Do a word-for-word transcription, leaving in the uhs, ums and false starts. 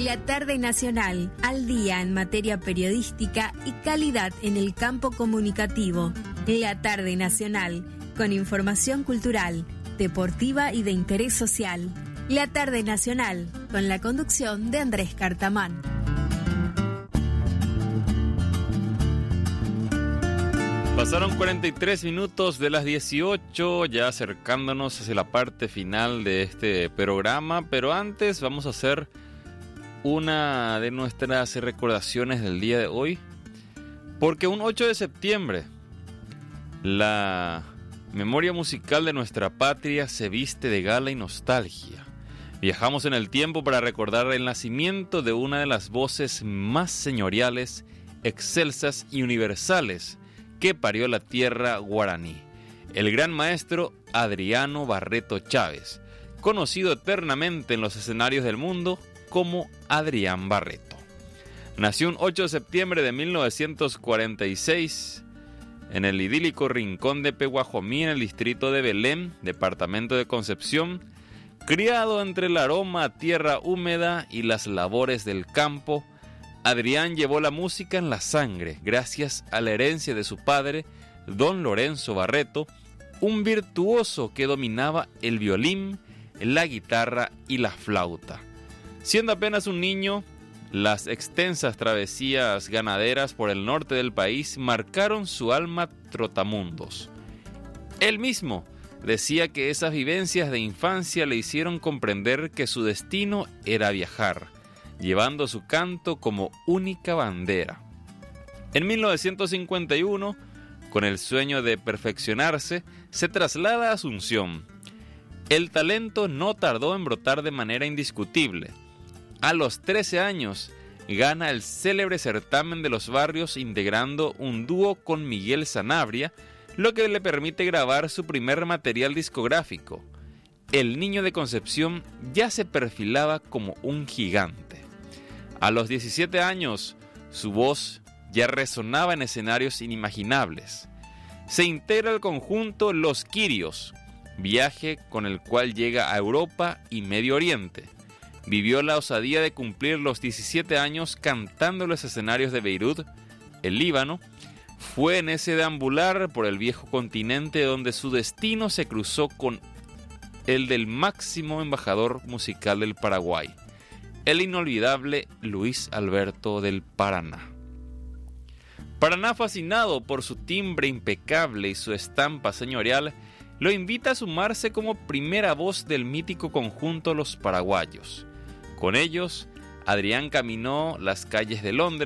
La Tarde Nacional, al día en materia periodística y calidad en el campo comunicativo. La Tarde Nacional, con información cultural, deportiva y de interés social. La Tarde Nacional, con la conducción de Andrés Cartamán. Pasaron cuarenta y tres minutos de las dieciocho, ya acercándonos hacia la parte final de este programa, pero antes vamos a hacer una de nuestras recordaciones del día de hoy, porque un ocho de septiembre la memoria musical de nuestra patria se viste de gala y nostalgia. Viajamos en el tiempo para recordar el nacimiento de una de las voces más señoriales, excelsas y universales que parió la tierra guaraní, el gran maestro Adriano Barreto Chávez, conocido eternamente en los escenarios del mundo como Adrián Barreto. Nació un ocho de septiembre de mil novecientos cuarenta y seis en el idílico rincón de Peguajomí, en el distrito de Belén, departamento de Concepción. Criado entre el aroma a tierra húmeda y las labores del campo, Adrián llevó la música en la sangre gracias a la herencia de su padre, don Lorenzo Barreto, un virtuoso que dominaba el violín, la guitarra y la flauta. Siendo apenas un niño, las extensas travesías ganaderas por el norte del país marcaron su alma trotamundos. Él mismo decía que esas vivencias de infancia le hicieron comprender que su destino era viajar, llevando su canto como única bandera. En mil novecientos cincuenta y uno, con el sueño de perfeccionarse, se traslada a Asunción. El talento no tardó en brotar de manera indiscutible. A los trece años, gana el célebre certamen de los barrios integrando un dúo con Miguel Sanabria, lo que le permite grabar su primer material discográfico. El niño de Concepción ya se perfilaba como un gigante. A los diecisiete años, su voz ya resonaba en escenarios inimaginables. Se integra al conjunto Los Quirios, viaje con el cual llega a Europa y Medio Oriente. Vivió la osadía de cumplir los diecisiete años cantando en los escenarios de Beirut, el Líbano. Fue en ese deambular por el viejo continente donde su destino se cruzó con el del máximo embajador musical del Paraguay, el inolvidable Luis Alberto del Paraná. Paraná, fascinado por su timbre impecable y su estampa señorial, lo invita a sumarse como primera voz del mítico conjunto Los Paraguayos. Con ellos, Adrián caminó las calles de Londres